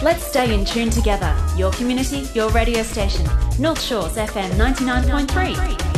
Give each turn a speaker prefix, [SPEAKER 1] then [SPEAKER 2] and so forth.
[SPEAKER 1] Let's stay in tune together. Your community, your radio station. North Shores FM 99.3.